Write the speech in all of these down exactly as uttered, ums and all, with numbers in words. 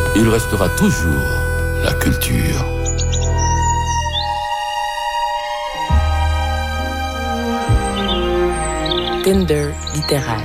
il restera toujours la culture. Tinder littéraire.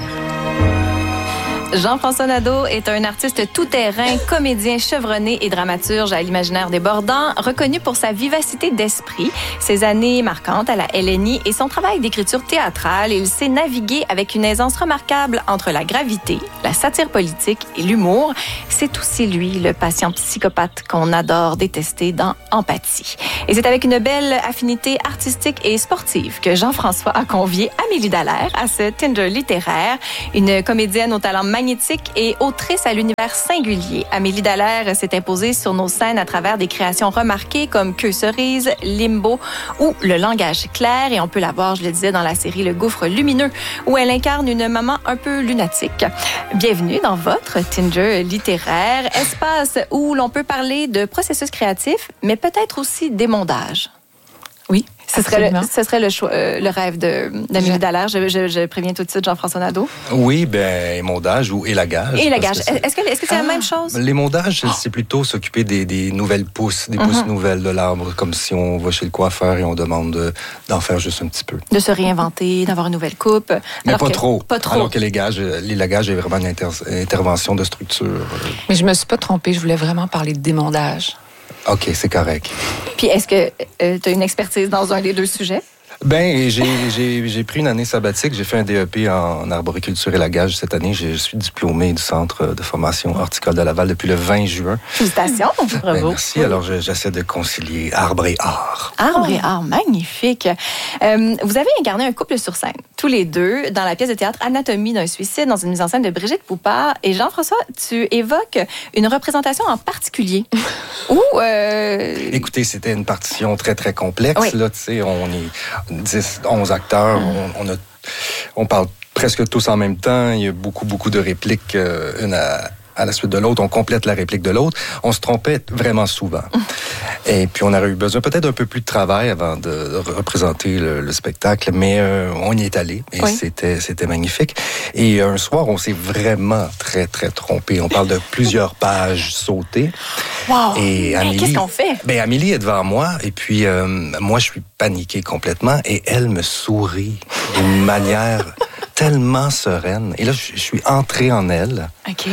Jean-François Nadeau est un artiste tout-terrain, comédien chevronné et dramaturge à l'imaginaire débordant, reconnu pour sa vivacité d'esprit, ses années marquantes à la L N I et son travail d'écriture théâtrale. Il sait naviguer avec une aisance remarquable entre la gravité, la satire politique et l'humour. C'est aussi lui, le patient psychopathe qu'on adore détester dans Empathie. Et c'est avec une belle affinité artistique et sportive que Jean-François a convié Amélie Dallaire à ce Tinder littéraire, une comédienne au talent magnifique et autrice à l'univers singulier. Amélie Dallaire s'est imposée sur nos scènes à travers des créations remarquées comme Queue cerise, Limbo ou Le langage clair. Et on peut la voir, je le disais, dans la série Le gouffre lumineux, où elle incarne une maman un peu lunatique. Bienvenue dans votre Tinder littéraire, espace où l'on peut parler de processus créatif, mais peut-être aussi d'émondage. Oui. Ce serait, le, ce serait le, choix, euh, le rêve de, d'Amélie Dallaire. Je, je, je préviens tout de suite Jean-François Nadeau. Oui, bien, émondage ou élagage. Élagage. Est-ce que, est-ce que c'est ah, la même chose? L'émondage, oh. c'est plutôt s'occuper des, des nouvelles pousses, des mm-hmm. pousses nouvelles de l'arbre, comme si on va chez le coiffeur et on demande de, d'en faire juste un petit peu. De se réinventer, d'avoir une nouvelle coupe. Mais pas que, trop. Pas trop. Alors que l'élagage, l'élagage est vraiment une inter- intervention de structure. Mais je me suis pas trompée, je voulais vraiment parler d'émondage. OK, c'est correct. Puis est-ce que euh, tu as une expertise dans un des deux sujets? Ben, j'ai, j'ai, j'ai pris une année sabbatique. J'ai fait un D E P en arboriculture et élagage cette année. Je suis diplômé du Centre de formation horticole de Laval depuis le vingt juin. Félicitations! Bravo! Ben, merci. Alors, je, j'essaie de concilier arbre et art. Arbre et art, magnifique! Euh, vous avez incarné un couple sur scène, tous les deux, dans la pièce de théâtre Anatomie d'un suicide, dans une mise en scène de Brigitte Poupard. Et Jean-François, tu évoques une représentation en particulier. Où, euh... Écoutez, c'était une partition très, très complexe. Oui. Là, tu sais, on est dix, onze acteurs. Mm. On, on, a, on parle presque tous en même temps. Il y a beaucoup, beaucoup de répliques, euh, une à, à la suite de l'autre. On complète la réplique de l'autre. On se trompait vraiment souvent. Mm. Et puis, on aurait eu besoin peut-être un peu plus de travail avant de, de représenter le, le spectacle, mais euh, on y est allé et oui. c'était, c'était magnifique. Et un soir, on s'est vraiment très, très trompé. On parle de plusieurs pages sautées. Wow! Et Amélie, qu'est-ce qu'on fait? Ben, Amélie est devant moi et puis euh, moi, je suis paniqué complètement et elle me sourit d'une manière tellement sereine. Et là, je suis entré en elle. OK.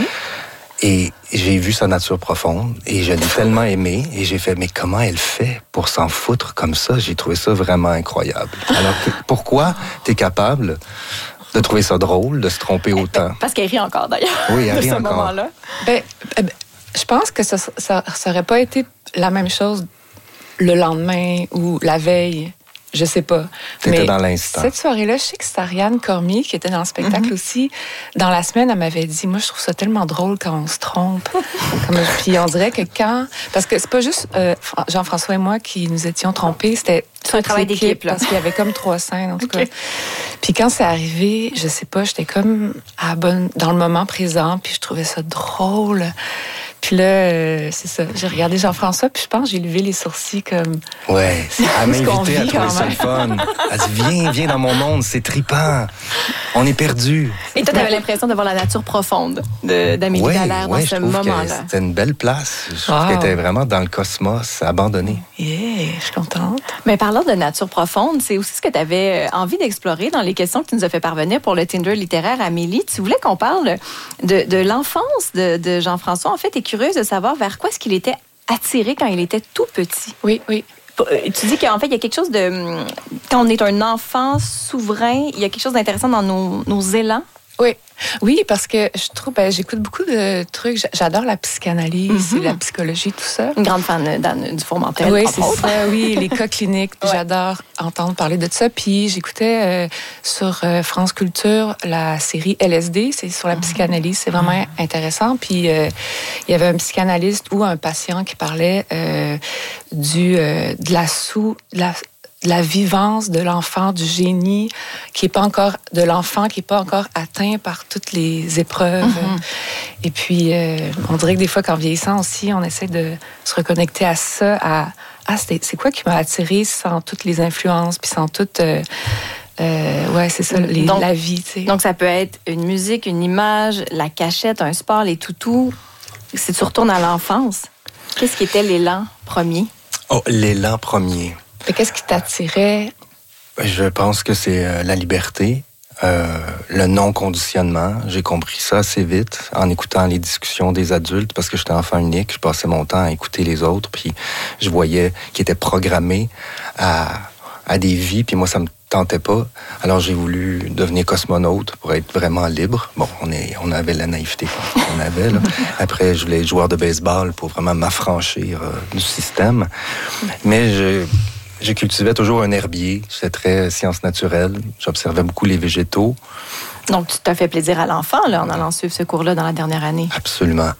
Et j'ai vu sa nature profonde et je l'ai tellement aimée et j'ai fait, mais comment elle fait pour s'en foutre comme ça? J'ai trouvé ça vraiment incroyable. Alors, pourquoi t'es capable de trouver ça drôle, de se tromper autant? Parce qu'elle rit encore, d'ailleurs. Oui, elle rit de ce encore. moment-là. Ben, ben, je pense que ça, ça, ça aurait pas été la même chose le lendemain ou la veille. Je sais pas. T'étais mais dans l'instant. Cette soirée-là, je sais que c'est Ariane Cormier qui était dans le spectacle mm-hmm. aussi. Dans la semaine, elle m'avait dit, moi, je trouve ça tellement drôle quand on se trompe. Comme, puis on dirait que quand... Parce que c'est pas juste euh, Jean-François et moi qui nous étions trompés, c'était... C'est un travail d'équipe, là. Parce qu'il y avait comme trois scènes, en tout okay. cas. Puis quand c'est arrivé, je sais pas, j'étais comme à bonne, dans le moment présent, puis je trouvais ça drôle. Puis là, euh, c'est ça. J'ai regardé Jean-François, puis je pense que j'ai levé les sourcils comme... Ouais, elle m'a invité à trouver ça le fun. Elle dit, viens, viens dans mon monde, c'est trippant. On est perdus. Et toi, t'avais l'impression d'avoir la nature profonde de, d'Amélie ouais, Dallaire ouais, dans ce moment-là. C'était une belle place. Je trouve wow. qu'elle était vraiment dans le cosmos, abandonnée. Yeah, je suis contente. Mais parlant de nature profonde, c'est aussi ce que tu avais envie d'explorer dans les questions que tu nous as fait parvenir pour le Tinder littéraire, Amélie. Tu voulais qu'on parle de, de l'enfance de, de Jean-François. En fait, tu es curieuse de savoir vers quoi est-ce qu'il était attiré quand il était tout petit. Oui, oui. Tu dis qu'en fait, il y a quelque chose de... Quand on est un enfant souverain, il y a quelque chose d'intéressant dans nos, nos élans. Oui. Oui, parce que je trouve, ben, j'écoute beaucoup de trucs. J'adore la psychanalyse, mm-hmm. la psychologie, tout ça. Une grande fan d'Anne du Fourmentel. Oui, c'est ça. Oui, les cas cliniques. Ouais. J'adore entendre parler de ça. Puis j'écoutais euh, sur euh, France Culture la série L S D. C'est sur la psychanalyse. C'est vraiment mm-hmm. intéressant. Puis euh, il y avait un psychanalyste ou un patient qui parlait euh, du euh, de la sous de la de la vivance de l'enfant, du génie, qui est pas encore, de l'enfant qui est pas encore atteint par toutes les épreuves. Mm-hmm. Et puis, euh, on dirait que des fois, qu'en vieillissant aussi, on essaie de se reconnecter à ça, à, ah, c'est, c'est quoi qui m'a attiré sans toutes les influences, puis sans toutes, euh, euh, ouais, c'est ça, les, donc, la vie, tu sais. Donc, ça peut être une musique, une image, la cachette, un sport, les toutous. Si tu retournes à l'enfance, qu'est-ce qui était l'élan premier? Oh, l'élan premier. Mais qu'est-ce qui t'attirait? Je pense que c'est euh, la liberté, euh, le non-conditionnement. J'ai compris ça assez vite en écoutant les discussions des adultes parce que j'étais enfant unique. Je passais mon temps à écouter les autres, puis je voyais qu'ils étaient programmés à, à des vies, puis moi, ça me tentait pas. Alors, j'ai voulu devenir cosmonaute pour être vraiment libre. Bon, on, est, on avait la naïveté qu'on avait, là. Après, je voulais être joueur de baseball pour vraiment m'affranchir euh, du système. Mais je... Je cultivais toujours un herbier. J'étais très sciences naturelles. J'observais beaucoup les végétaux. Donc, tu t'as fait plaisir à l'enfant là, en allant suivre ce cours-là dans la dernière année. Absolument.